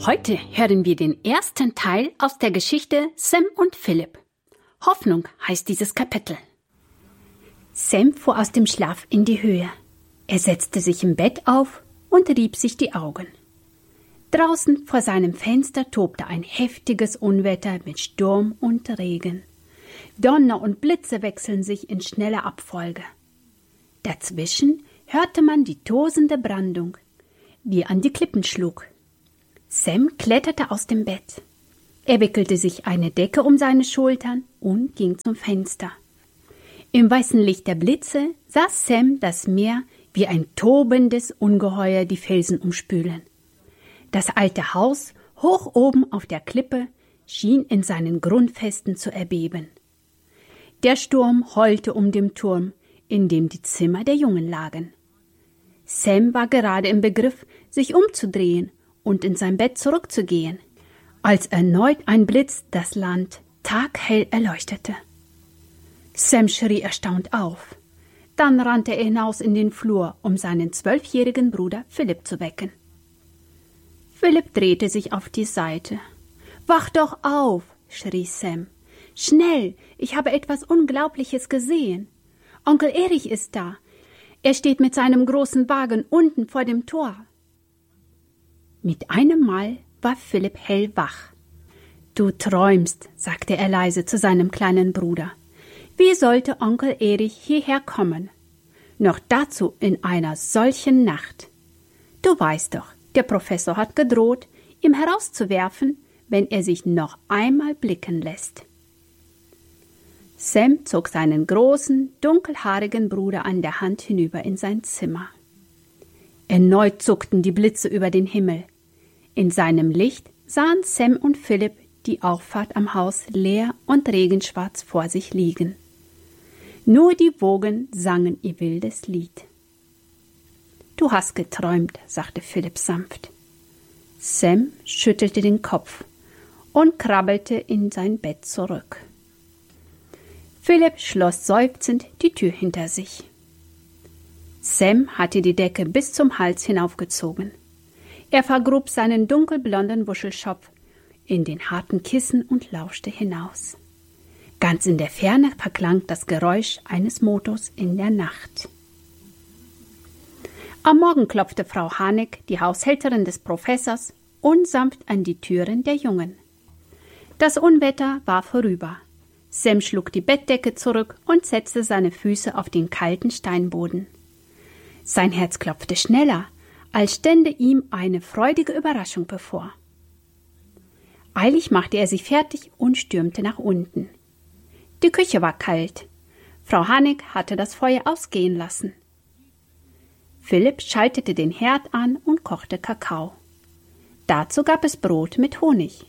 Heute hören wir den ersten Teil aus der Geschichte Sam und Philipp. Hoffnung heißt dieses Kapitel. Sam fuhr aus dem Schlaf in die Höhe. Er setzte sich im Bett auf und rieb sich die Augen. Draußen vor seinem Fenster tobte ein heftiges Unwetter mit Sturm und Regen. Donner und Blitze wechseln sich in schneller Abfolge. Dazwischen hörte man die tosende Brandung, die an die Klippen schlug. Sam kletterte aus dem Bett. Er wickelte sich eine Decke um seine Schultern und ging zum Fenster. Im weißen Licht der Blitze sah Sam das Meer wie ein tobendes Ungeheuer die Felsen umspülen. Das alte Haus, hoch oben auf der Klippe, schien in seinen Grundfesten zu erbeben. Der Sturm heulte um den Turm, in dem die Zimmer der Jungen lagen. Sam war gerade im Begriff, sich umzudrehen und in sein Bett zurückzugehen, als erneut ein Blitz das Land taghell erleuchtete. Sam schrie erstaunt auf. Dann rannte er hinaus in den Flur, um seinen 12-jährigen Bruder Philipp zu wecken. Philipp drehte sich auf die Seite. »Wach doch auf«, schrie Sam. »Schnell, ich habe etwas Unglaubliches gesehen. Onkel Erich ist da. Er steht mit seinem großen Wagen unten vor dem Tor.« Mit einem Mal war Philipp hellwach. »Du träumst«, sagte er leise zu seinem kleinen Bruder. »Wie sollte Onkel Erich hierher kommen? Noch dazu in einer solchen Nacht. Du weißt doch, der Professor hat gedroht, ihn herauszuwerfen, wenn er sich noch einmal blicken lässt.« Sam zog seinen großen, dunkelhaarigen Bruder an der Hand hinüber in sein Zimmer. Erneut zuckten die Blitze über den Himmel. In seinem Licht sahen Sam und Philipp die Auffahrt am Haus leer und regenschwarz vor sich liegen. Nur die Wogen sangen ihr wildes Lied. »Du hast geträumt«, sagte Philipp sanft. Sam schüttelte den Kopf und krabbelte in sein Bett zurück. Philipp schloss seufzend die Tür hinter sich. Sam hatte die Decke bis zum Hals hinaufgezogen. Er vergrub seinen dunkelblonden Wuschelschopf in den harten Kissen und lauschte hinaus. Ganz in der Ferne verklang das Geräusch eines Motors in der Nacht. Am Morgen klopfte Frau Haneck, die Haushälterin des Professors, unsanft an die Türen der Jungen. Das Unwetter war vorüber. Sam schlug die Bettdecke zurück und setzte seine Füße auf den kalten Steinboden. Sein Herz klopfte schneller, als stände ihm eine freudige Überraschung bevor. Eilig machte er sich fertig und stürmte nach unten. Die Küche war kalt. Frau Haneck hatte das Feuer ausgehen lassen. Philipp schaltete den Herd an und kochte Kakao. Dazu gab es Brot mit Honig.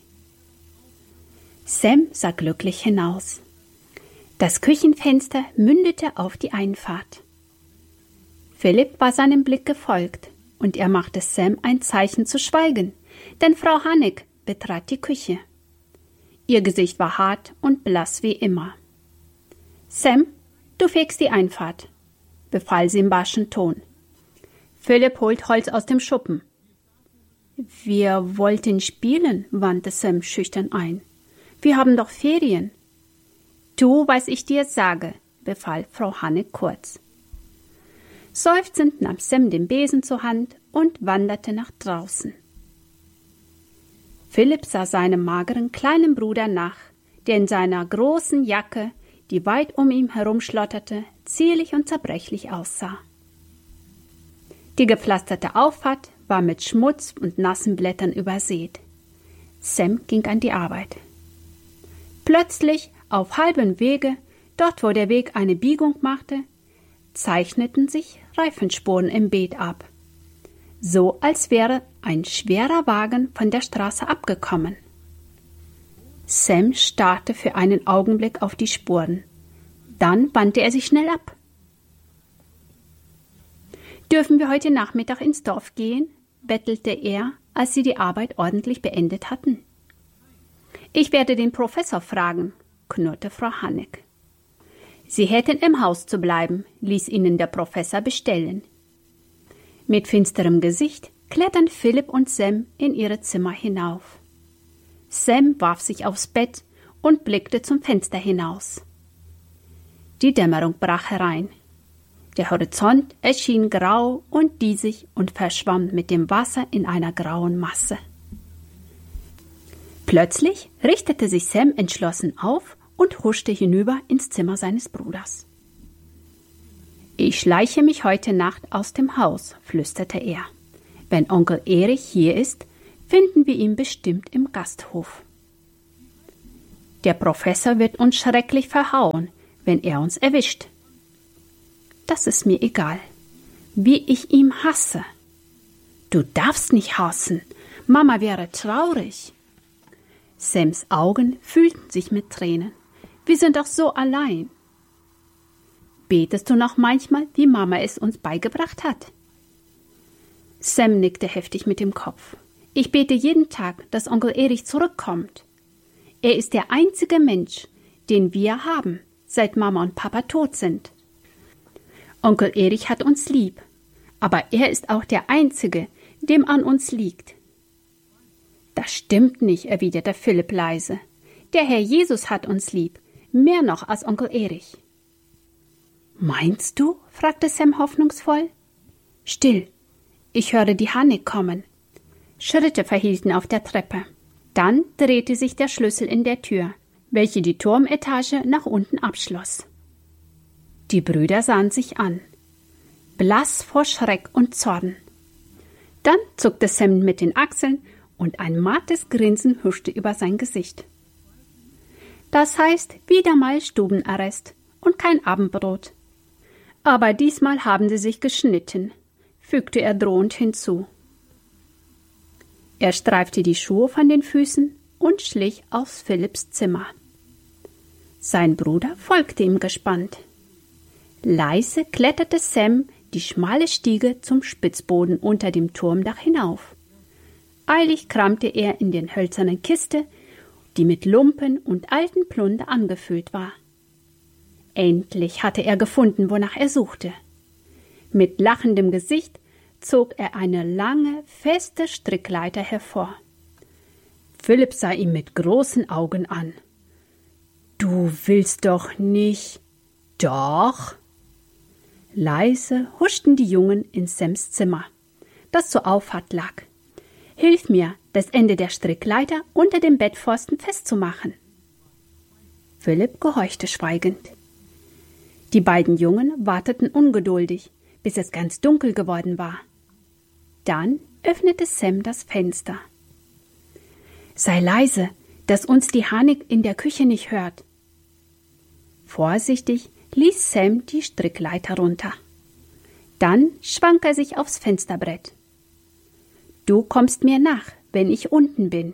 Sam sah glücklich hinaus. Das Küchenfenster mündete auf die Einfahrt. Philipp war seinem Blick gefolgt, und er machte Sam ein Zeichen zu schweigen, denn Frau Haneck betrat die Küche. Ihr Gesicht war hart und blass wie immer. »Sam, du fegst die Einfahrt«, befahl sie im barschen Ton. Philipp holt Holz aus dem Schuppen. »Wir wollten spielen«, wandte Sam schüchtern ein. »Wir haben doch Ferien.« »Tu, was ich dir sage«, befahl Frau Haneck kurz. Seufzend nahm Sam den Besen zur Hand und wanderte nach draußen. Philipp sah seinem mageren kleinen Bruder nach, der in seiner großen Jacke, die weit um ihn herumschlotterte, zierlich und zerbrechlich aussah. Die gepflasterte Auffahrt war mit Schmutz und nassen Blättern übersät. Sam ging an die Arbeit. Plötzlich, auf halbem Wege, dort wo der Weg eine Biegung machte, zeichneten sich Reifenspuren im Beet ab. So als wäre ein schwerer Wagen von der Straße abgekommen. Sam starrte für einen Augenblick auf die Spuren. Dann wandte er sich schnell ab. »Dürfen wir heute Nachmittag ins Dorf gehen?« bettelte er, als sie die Arbeit ordentlich beendet hatten. »Ich werde den Professor fragen«, knurrte Frau Haneck. Sie hätten im Haus zu bleiben, ließ ihnen der Professor bestellen. Mit finsterem Gesicht klettern Philipp und Sam in ihre Zimmer hinauf. Sam warf sich aufs Bett und blickte zum Fenster hinaus. Die Dämmerung brach herein. Der Horizont erschien grau und diesig und verschwamm mit dem Wasser in einer grauen Masse. Plötzlich richtete sich Sam entschlossen auf und huschte hinüber ins Zimmer seines Bruders. »Ich schleiche mich heute Nacht aus dem Haus«, flüsterte er. »Wenn Onkel Erich hier ist, finden wir ihn bestimmt im Gasthof. Der Professor wird uns schrecklich verhauen, wenn er uns erwischt. Das ist mir egal, wie ich ihn hasse. Du darfst nicht hassen, Mama wäre traurig.« Sams Augen füllten sich mit Tränen. Wir sind doch so allein. Betest du noch manchmal, wie Mama es uns beigebracht hat? Sam nickte heftig mit dem Kopf. Ich bete jeden Tag, dass Onkel Erich zurückkommt. Er ist der einzige Mensch, den wir haben, seit Mama und Papa tot sind. Onkel Erich hat uns lieb, aber er ist auch der Einzige, dem an uns liegt. Das stimmt nicht, erwiderte Philipp leise. Der Herr Jesus hat uns lieb, mehr noch als Onkel Erich. Meinst du? Fragte Sam hoffnungsvoll. Still, ich höre die Hanne kommen. Schritte verhielten auf der Treppe. Dann drehte sich der Schlüssel in der Tür, welche die Turmetage nach unten abschloss. Die Brüder sahen sich an, blass vor Schreck und Zorn. Dann zuckte Sam mit den Achseln und ein mattes Grinsen huschte über sein Gesicht. Das heißt, wieder mal Stubenarrest und kein Abendbrot. Aber diesmal haben sie sich geschnitten, fügte er drohend hinzu. Er streifte die Schuhe von den Füßen und schlich aus Philipps Zimmer. Sein Bruder folgte ihm gespannt. Leise kletterte Sam die schmale Stiege zum Spitzboden unter dem Turmdach hinauf. Eilig kramte er in den hölzernen Kiste, die mit Lumpen und alten Plunder angefüllt war. Endlich hatte er gefunden, wonach er suchte. Mit lachendem Gesicht zog er eine lange, feste Strickleiter hervor. Philipp sah ihn mit großen Augen an. »Du willst doch nicht...« »Doch!« Leise huschten die Jungen in Sams Zimmer, das zur Auffahrt lag. »Hilf mir, das Ende der Strickleiter unter dem Bettpfosten festzumachen.« Philipp gehorchte schweigend. Die beiden Jungen warteten ungeduldig, bis es ganz dunkel geworden war. Dann öffnete Sam das Fenster. »Sei leise, dass uns die Hanik in der Küche nicht hört.« Vorsichtig ließ Sam die Strickleiter runter. Dann schwang er sich aufs Fensterbrett. »Du kommst mir nach, wenn ich unten bin.«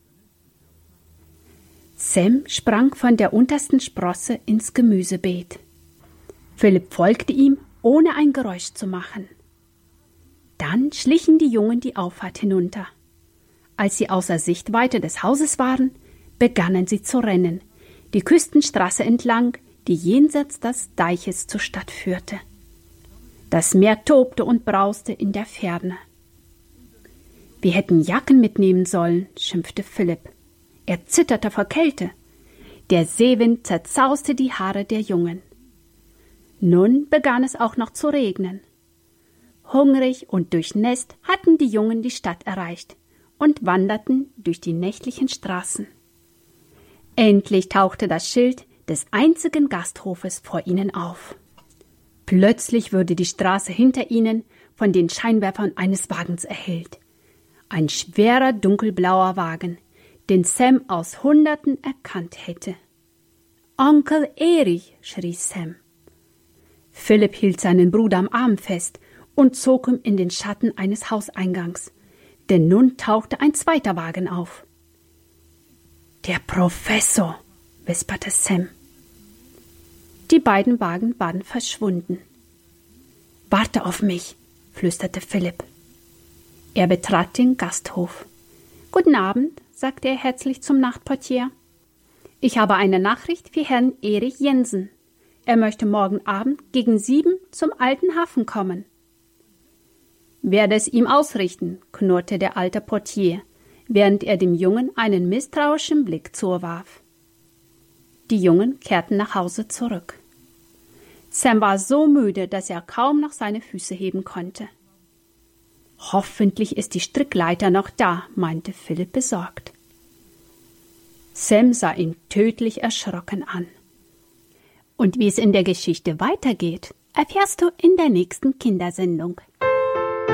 Sam sprang von der untersten Sprosse ins Gemüsebeet. Philipp folgte ihm, ohne ein Geräusch zu machen. Dann schlichen die Jungen die Auffahrt hinunter. Als sie außer Sichtweite des Hauses waren, begannen sie zu rennen, die Küstenstraße entlang, die jenseits des Deiches zur Stadt führte. Das Meer tobte und brauste in der Ferne. »Wir hätten Jacken mitnehmen sollen«, schimpfte Philipp. Er zitterte vor Kälte. Der Seewind zerzauste die Haare der Jungen. Nun begann es auch noch zu regnen. Hungrig und durchnässt hatten die Jungen die Stadt erreicht und wanderten durch die nächtlichen Straßen. Endlich tauchte das Schild des einzigen Gasthofes vor ihnen auf. Plötzlich wurde die Straße hinter ihnen von den Scheinwerfern eines Wagens erhellt. Ein schwerer, dunkelblauer Wagen, den Sam aus Hunderten erkannt hätte. »Onkel Erich«, schrie Sam. Philipp hielt seinen Bruder am Arm fest und zog ihn in den Schatten eines Hauseingangs, denn nun tauchte ein zweiter Wagen auf. »Der Professor«, wisperte Sam. Die beiden Wagen waren verschwunden. »Warte auf mich«, flüsterte Philipp. Er betrat den Gasthof. »Guten Abend«, sagte er herzlich zum Nachtportier. »Ich habe eine Nachricht für Herrn Erich Jensen. Er möchte morgen Abend gegen 7 zum Alten Hafen kommen.« Werde es ihm ausrichten, knurrte der alte Portier, während er dem Jungen einen misstrauischen Blick zuwarf. Die Jungen kehrten nach Hause zurück. Sam war so müde, dass er kaum noch seine Füße heben konnte. »Hoffentlich ist die Strickleiter noch da«, meinte Philipp besorgt. Sam sah ihn tödlich erschrocken an. Und wie es in der Geschichte weitergeht, erfährst du in der nächsten Kindersendung.